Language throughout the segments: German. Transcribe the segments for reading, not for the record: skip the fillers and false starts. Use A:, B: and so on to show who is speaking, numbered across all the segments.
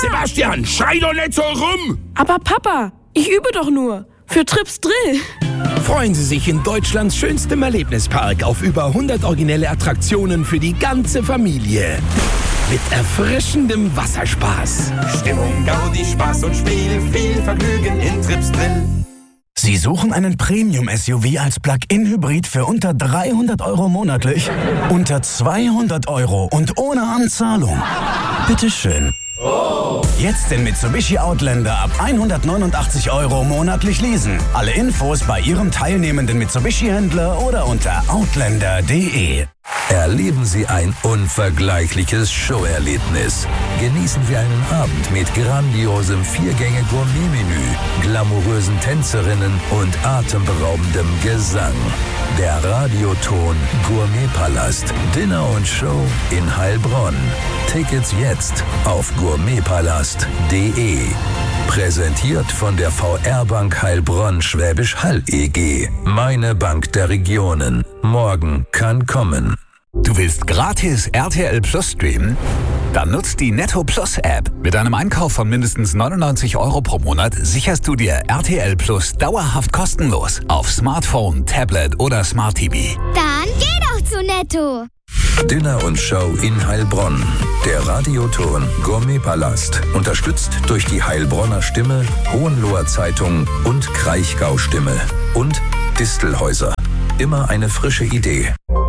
A: Sebastian, schrei doch nicht so rum!
B: Aber Papa, ich übe doch nur. Für Trips Drill.
A: Freuen Sie sich in Deutschlands schönstem Erlebnispark auf über 100 originelle Attraktionen für die ganze Familie. Mit erfrischendem Wasserspaß.
C: Stimmung, Gaudi, Spaß und Spiel, viel Vergnügen in Trips Drill.
D: Sie suchen einen Premium-SUV als Plug-in-Hybrid für unter 300 € monatlich? Unter 200 € und ohne Anzahlung? Bitteschön. Jetzt den Mitsubishi Outlander ab 189 € monatlich leasen. Alle Infos bei Ihrem teilnehmenden Mitsubishi-Händler oder unter outlander.de.
E: Erleben Sie ein unvergleichliches Showerlebnis. Genießen Sie einen Abend mit grandiosem 4-Gänge-Gourmet-Menü, glamourösen Tänzerinnen und atemberaubendem Gesang. Der Radioton Gourmetpalast. Dinner und Show in Heilbronn. Tickets jetzt auf gourmetpalast.de. Präsentiert von der VR-Bank Heilbronn Schwäbisch Hall EG. Meine Bank der Regionen. Morgen kann kommen.
F: Du willst gratis RTL Plus streamen? Dann nutzt die Netto Plus App. Mit einem Einkauf von mindestens 99 € pro Monat sicherst du dir RTL Plus dauerhaft kostenlos auf Smartphone, Tablet oder Smart TV.
G: Dann geh doch zu Netto.
E: Dinner und Show in Heilbronn. Der Radioton Gourmetpalast. Unterstützt durch die Heilbronner Stimme, Hohenloher Zeitung und Kraichgau Stimme. Und Distelhäuser. Immer eine frische Idee.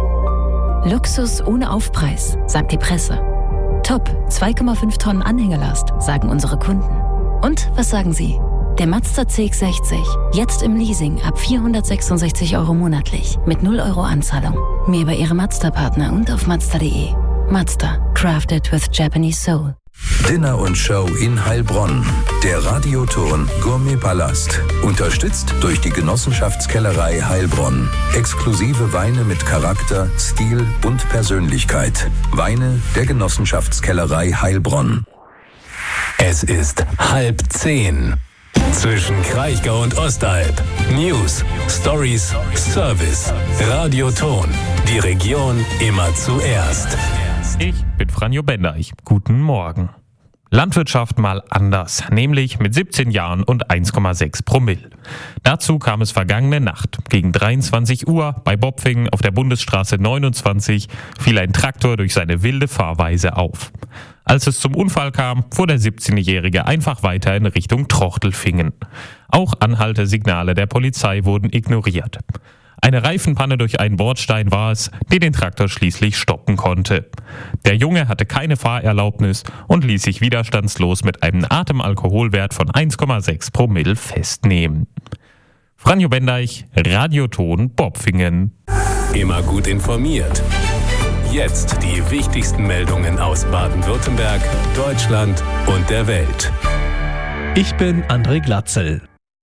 H: Luxus ohne Aufpreis, sagt die Presse. Top, 2,5 Tonnen Anhängelast, sagen unsere Kunden. Und was sagen Sie? Der Mazda CX-60, jetzt im Leasing ab 466 € monatlich, mit 0 € Anzahlung. Mehr bei Ihrem Mazda-Partner und auf Mazda.de. Mazda, crafted with Japanese soul.
E: Dinner und Show in Heilbronn. Der Radioton Gourmetpalast. Unterstützt durch die Genossenschaftskellerei Heilbronn. Exklusive Weine mit Charakter, Stil und Persönlichkeit. Weine der Genossenschaftskellerei Heilbronn.
I: Es ist 9:30. Zwischen Kraichgau und Ostalb. News, Stories, Service. Radioton. Die Region immer zuerst.
J: Ich bin Franjo Bendeich. Guten Morgen. Landwirtschaft mal anders, nämlich mit 17 Jahren und 1,6 Promille. Dazu kam es vergangene Nacht. Gegen 23 Uhr bei Bopfingen auf der Bundesstraße 29 fiel ein Traktor durch seine wilde Fahrweise auf. Als es zum Unfall kam, fuhr der 17-Jährige einfach weiter in Richtung Trochtelfingen. Auch Anhaltesignale der Polizei wurden ignoriert. Eine Reifenpanne durch einen Bordstein war es, die den Traktor schließlich stoppen konnte. Der Junge hatte keine Fahrerlaubnis und ließ sich widerstandslos mit einem Atemalkoholwert von 1,6 Promille festnehmen. Franjo Bendeich, Radioton Bopfingen.
I: Immer gut informiert. Jetzt die wichtigsten Meldungen aus Baden-Württemberg, Deutschland und der Welt.
K: Ich bin André Glatzel.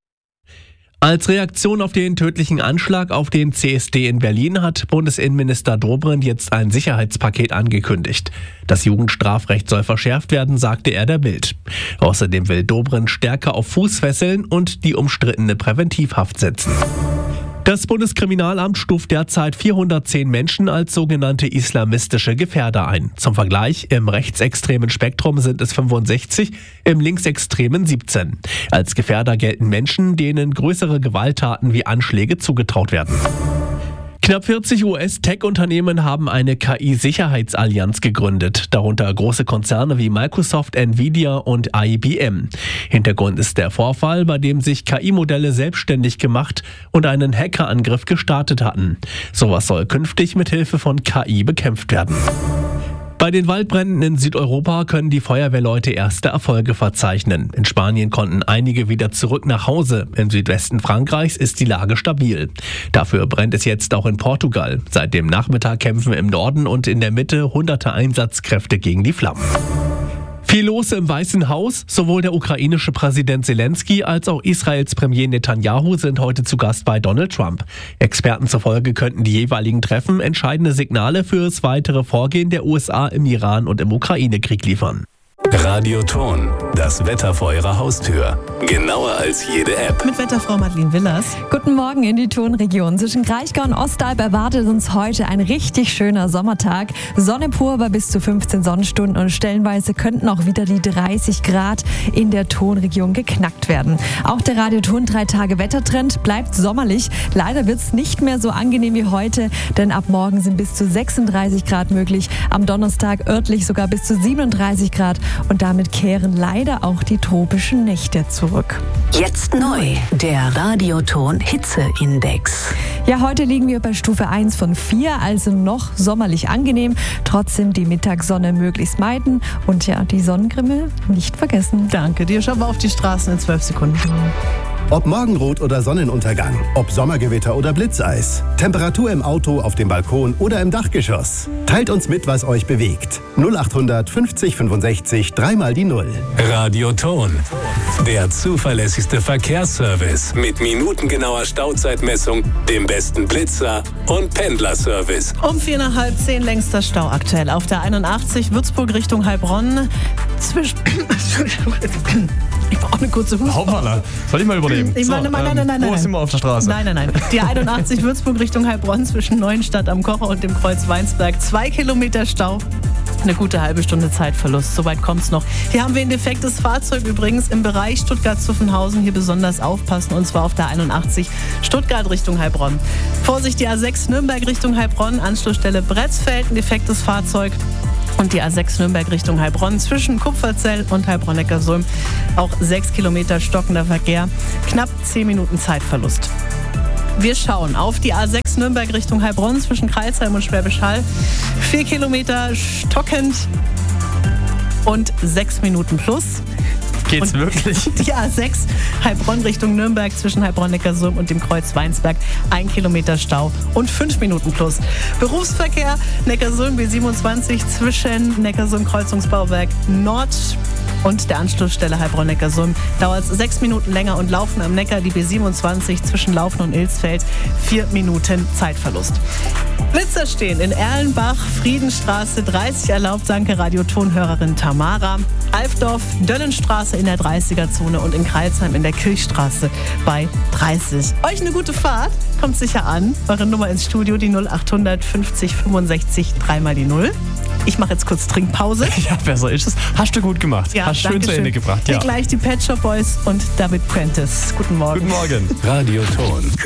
K: Als Reaktion auf den tödlichen Anschlag auf den CSD in Berlin hat Bundesinnenminister Dobrindt jetzt ein Sicherheitspaket angekündigt. Das Jugendstrafrecht soll verschärft werden, sagte er der Bild. Außerdem will Dobrindt stärker auf Fußfesseln und die umstrittene Präventivhaft setzen. Das Bundeskriminalamt stuft derzeit 410 Menschen als sogenannte islamistische Gefährder ein. Zum Vergleich, im rechtsextremen Spektrum sind es 65, im linksextremen 17. Als Gefährder gelten Menschen, denen größere Gewalttaten wie Anschläge zugetraut werden. Knapp 40 US-Tech-Unternehmen haben eine KI-Sicherheitsallianz gegründet, darunter große Konzerne wie Microsoft, Nvidia und IBM. Hintergrund ist der Vorfall, bei dem sich KI-Modelle selbstständig gemacht und einen Hackerangriff gestartet hatten. Sowas soll künftig mit Hilfe von KI bekämpft werden. Bei den Waldbränden in Südeuropa können die Feuerwehrleute erste Erfolge verzeichnen. In Spanien konnten einige wieder zurück nach Hause. Im Südwesten Frankreichs ist die Lage stabil. Dafür brennt es jetzt auch in Portugal. Seit dem Nachmittag kämpfen im Norden und in der Mitte hunderte Einsatzkräfte gegen die Flammen. Viel los im Weißen Haus. Sowohl der ukrainische Präsident Zelensky als auch Israels Premier Netanyahu sind heute zu Gast bei Donald Trump. Experten zufolge könnten die jeweiligen Treffen entscheidende Signale für das weitere Vorgehen der USA im Iran- und im Ukraine-Krieg liefern.
I: Radioton, das Wetter vor Ihrer Haustür. Genauer als jede App.
L: Mit Wetterfrau Madeleine Willers.
M: Guten Morgen in die Tonregion. Zwischen Kraichgau und Ostalb erwartet uns heute ein richtig schöner Sommertag. Sonne pur bei bis zu 15 Sonnenstunden und stellenweise könnten auch wieder die 30 Grad in der Tonregion geknackt werden. Auch der Radioton 3-Tage-Wettertrend bleibt sommerlich. Leider wird es nicht mehr so angenehm wie heute, denn ab morgen sind bis zu 36 Grad möglich. Am Donnerstag örtlich sogar bis zu 37 Grad. Und damit kehren leider auch die tropischen Nächte zurück.
H: Jetzt neu, der Radioton Hitzeindex.
M: Ja, heute liegen wir bei Stufe 1 von 4, also noch sommerlich angenehm. Trotzdem die Mittagssonne möglichst meiden und ja, die Sonnengrille nicht vergessen.
L: Danke dir. Schauen wir auf die Straßen in 12 Sekunden.
N: Ob Morgenrot oder Sonnenuntergang, ob Sommergewitter oder Blitzeis, Temperatur im Auto, auf dem Balkon oder im Dachgeschoss. Teilt uns mit, was euch bewegt. 0800 50 65 3 die 0.
I: Radioton, der zuverlässigste Verkehrsservice mit minutengenauer Stauzeitmessung, dem besten Blitzer und Pendlerservice.
L: Um 9:45 längster Stau aktuell auf der 81 Würzburg Richtung Heilbronn. Ich brauche eine kurze Hustpause.
O: Hauptmaler, soll ich mal übernehmen?
L: Nein.
O: Wo sind wir auf der Straße?
L: Nein. Die 81 Würzburg Richtung Heilbronn zwischen Neuenstadt am Kocher und dem Kreuz Weinsberg. 2 Kilometer Stau. Eine gute halbe Stunde Zeitverlust. Soweit kommt's noch. Hier haben wir ein defektes Fahrzeug übrigens im Bereich Stuttgart-Zuffenhausen. Hier besonders aufpassen und zwar auf der 81 Stuttgart Richtung Heilbronn. Vorsicht, die A6 Nürnberg Richtung Heilbronn, Anschlussstelle Bretzfeld, ein defektes Fahrzeug. Und die A6 Nürnberg Richtung Heilbronn zwischen Kupferzell und Heilbronn-Neckarsulm. Auch 6 Kilometer stockender Verkehr, knapp 10 Minuten Zeitverlust. Wir schauen auf die A6 Nürnberg Richtung Heilbronn zwischen Crailsheim und Schwäbisch Hall. 4 Kilometer stockend und 6 Minuten plus.
O: Geht's
L: und
O: wirklich?
L: Die A6 Heilbronn Richtung Nürnberg zwischen Heilbronn-Neckarsulm und dem Kreuz Weinsberg. 1 Kilometer Stau und 5 Minuten plus. Berufsverkehr Neckarsulm B27 zwischen Neckarsulm-Kreuzungsbauwerk Nord und der Anschlussstelle Heilbronn-Neckarsulm dauert 6 Minuten länger und Laufen am Neckar, die B27 zwischen Laufen und Ilsfeld, 4 Minuten Zeitverlust. Blitzer stehen in Erlenbach, Friedenstraße 30 erlaubt, danke Radiotonhörerin Tamara. Alfdorf, Döllenstraße in der 30er-Zone und in Crailsheim in der Kirchstraße bei 30. Euch eine gute Fahrt, kommt sicher an. Eure Nummer ins Studio, die 0800 50 65 3 die 0. Ich mache jetzt kurz Trinkpause.
O: Ja, besser ist es. Hast du gut gemacht.
L: Ja,
O: hast schön zu Ende gebracht.
L: Ja. Gleich die Pet Shop Boys und David Prentice. Guten Morgen.
O: Guten Morgen.
I: Radioton.